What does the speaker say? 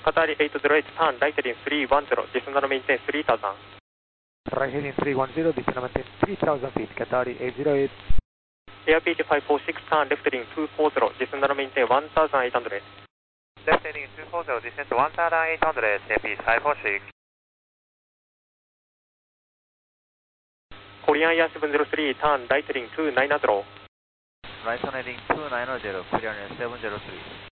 Qatar 808, turn right heading 310, descend and maintain 3000. Right heading 310, descend and maintain 3000 feet, Qatar 808. Airbus 546, turn left heading 240, descend and maintain 1800. Left heading 240, descend to 1800, Airbus 546. Korean Air 703, turn right heading 2900. Right heading 290, Korean Air 703.